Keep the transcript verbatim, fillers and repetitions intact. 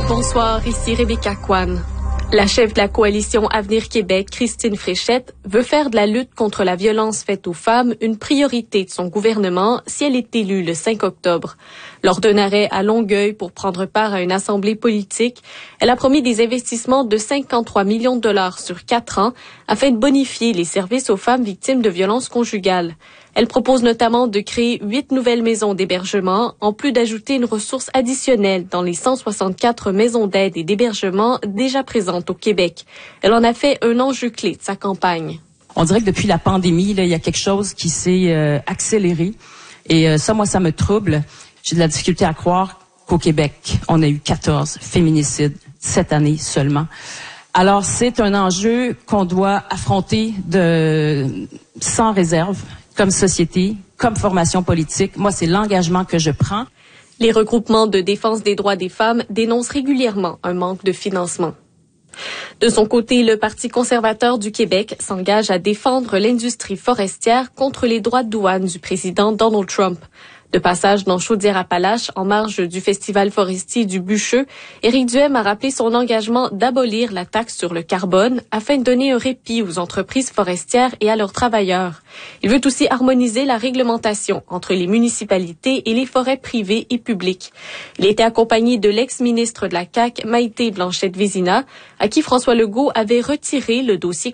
Bonsoir, ici Rebecca Kwan. La chef de la coalition Avenir Québec, Christine Fréchette, veut faire de la lutte contre la violence faite aux femmes une priorité de son gouvernement si elle est élue le cinq octobre. Lors d'un arrêt à Longueuil pour prendre part à une assemblée politique, elle a promis des investissements de cinquante-trois millions de dollars sur quatre ans afin de bonifier les services aux femmes victimes de violences conjugales. Elle propose notamment de créer huit nouvelles maisons d'hébergement, en plus d'ajouter une ressource additionnelle dans les cent soixante-quatre maisons d'aide et d'hébergement déjà présentes au Québec. Elle en a fait un enjeu clé de sa campagne. On dirait que depuis la pandémie, là, il y a quelque chose qui s'est euh, accéléré. Et euh, ça, moi, ça me trouble. J'ai de la difficulté à croire qu'au Québec, on a eu quatorze féminicides cette année seulement. Alors, c'est un enjeu qu'on doit affronter de sans réserve, comme société, comme formation politique. Moi, c'est l'engagement que je prends. Les regroupements de défense des droits des femmes dénoncent régulièrement un manque de financement. De son côté, le Parti conservateur du Québec s'engage à défendre l'industrie forestière contre les droits de douane du président Donald Trump. De passage dans Chaudière-Appalaches, en marge du Festival forestier du Bûcheux, Éric Duhem a rappelé son engagement d'abolir la taxe sur le carbone afin de donner un répit aux entreprises forestières et à leurs travailleurs. Il veut aussi harmoniser la réglementation entre les municipalités et les forêts privées et publiques. Il était accompagné de l'ex-ministre de la C A Q, Maïté Blanchette-Vézina, à qui François Legault avait retiré le dossier